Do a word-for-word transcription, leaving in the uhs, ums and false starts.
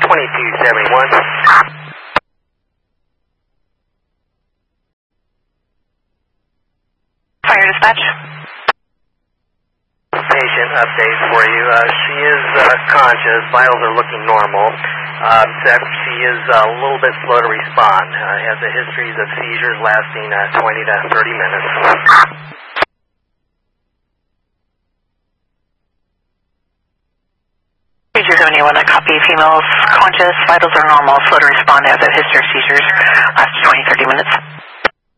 twenty-two seventy-one. Fire dispatch. Patient update for you. Uh, she is uh, conscious. Vitals are looking normal. Uh, except she is uh, a little bit slow to respond. Uh, has a history of seizures lasting uh, twenty to thirty minutes. Seizure seventy-one, a copy. Females conscious, vitals are normal, slow to respond, has a history of seizures, lasts twenty to thirty minutes.